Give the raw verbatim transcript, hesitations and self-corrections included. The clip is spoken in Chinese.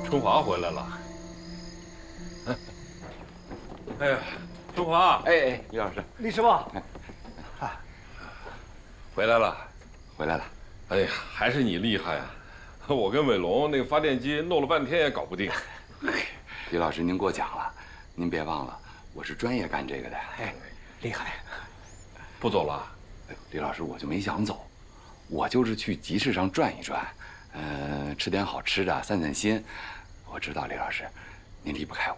春华回来了。哎呀，春华， 哎哎，李老师， 李师傅， 回来了， 回来了。 哎呀，还是你厉害呀！我跟伟龙那个发电机弄了半天也搞不定。 李老师，您过奖了，您别忘了，我是专业干这个的。 哎，厉害！ 不走了？ 哎，李老师，我就没想走，我就是去集市上转一转，呃，吃点好吃的，散散心。我知道李老师，您离不开我。